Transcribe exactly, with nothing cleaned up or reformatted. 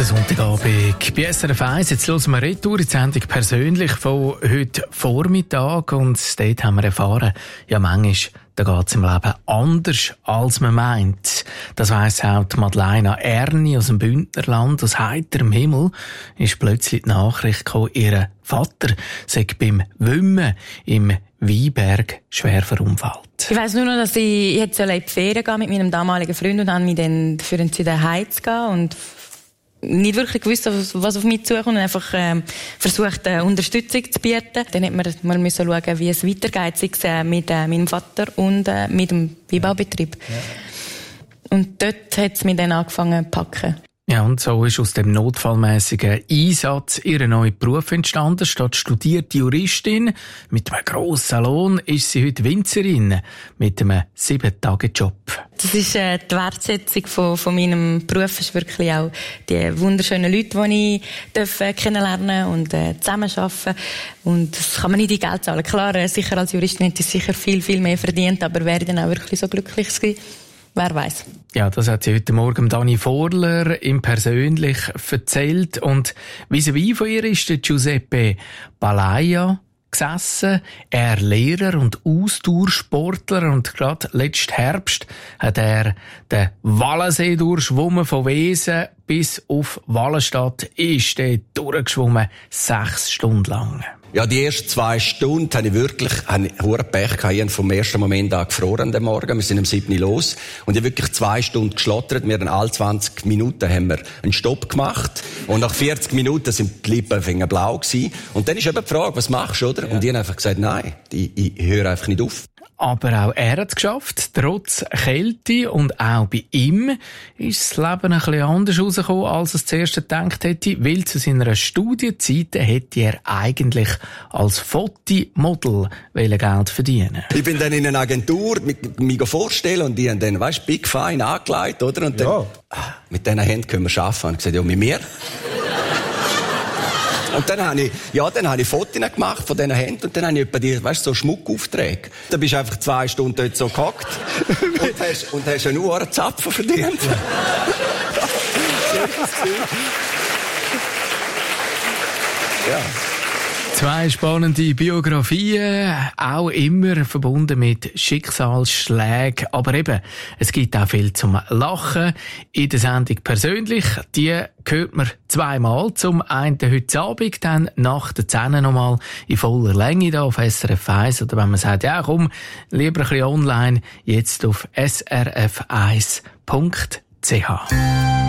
Sonntagabend bei S R F eins. Jetzt hören wir Retour in die Sendung persönlich von heute Vormittag. Und dort haben wir erfahren, ja, manchmal da geht es im Leben anders, als man meint. Das weiss auch die Madeleine Erni aus dem Bündnerland. Aus heiterem Himmel ist plötzlich die Nachricht gekommen, ihr Vater sei beim Wümmen im Weinberg schwer verunfallt. Ich weiss nur noch, dass ich jetzt in die Ferien gehen mit meinem damaligen Freund und dann mich dann für ihn zu den Heiz zu gehen und nicht wirklich gewusst, was auf mich zukommt und einfach ähm, versucht, äh, Unterstützung zu bieten. Dann hat man mal müssen schauen, wie es weitergeht, sei es äh, mit äh, meinem Vater und äh, mit dem Weinbaubetrieb. Ja. Und dort hat es mich dann angefangen zu packen. Ja, und so ist aus dem notfallmäßigen Einsatz ihr neuer Beruf entstanden. Statt studierte Juristin mit einem grossen Lohn ist sie heute Winzerin mit einem sieben-Tage-Job. Das ist äh, die Wertschätzung von, von meinem Beruf. Ist wirklich auch die wunderschönen Leute, die ich darf, äh, kennenlernen und äh, zusammenarbeiten. Und das kann man nicht in Geld zahlen. Klar, äh, sicher als Juristin hätte ich sicher viel, viel mehr verdient, aber wäre ich dann auch wirklich so glücklich gewesen? Wer weiß. Ja, das hat sie heute Morgen Dani Vorler ihm persönlich erzählt. Und vis-à-vis von ihr ist der Giuseppe Balaya gesessen. Er Lehrer und Ausdauersportler. Und gerade letzten Herbst hat er den Wallensee durchschwommen von Wesen bis auf Wallenstadt. Ist er durchgeschwommen, sechs Stunden lang. Ja, die ersten zwei Stunden hatte ich wirklich einen hohen Pech gehabt. Ich habe vom ersten Moment an gefroren am Morgen. Wir sind um sieben Uhr los. Und ich habe wirklich zwei Stunden geschlottert. Wir haben alle zwanzig Minuten haben wir einen Stopp gemacht. Und nach vierzig Minuten sind die Lippen blau gewesen. Und dann ist eben die Frage, was machst du, oder? Ja. Und ich habe einfach gesagt, nein, ich, ich höre einfach nicht auf. Aber auch er hat es geschafft, trotz Kälte. Und auch bei ihm ist das Leben ein bisschen anders rausgekommen, als er es zuerst gedacht hätte. Weil zu seiner Studienzeit hätte er eigentlich als Fotomodel Geld verdienen. Ich bin dann in einer Agentur, mich vorstellen und die haben dann, weißt, Big Fine angelegt, oder? Und dann, ja. Mit diesen Händen können wir arbeiten. Und ich gesagt, ja, mit mir? Und dann habe ich, ja, dann habe ich Fotos gemacht von diesen Händen und dann habe ich etwa die, weißt, so Schmuckaufträge. Dann bist du einfach zwei Stunden dort so gehockt und hast, und hast einen Uhr Zapfen verdient. Ja. Zwei spannende Biografien, auch immer verbunden mit Schicksalsschlägen. Aber eben, es gibt auch viel zum Lachen in der Sendung persönlich. Die hört man zweimal. Zum einen heute Abend, dann nach der zehn nochmal in voller Länge da auf S R F eins. Oder wenn man sagt, ja komm, lieber ein bisschen online, jetzt auf s r f eins punkt c h.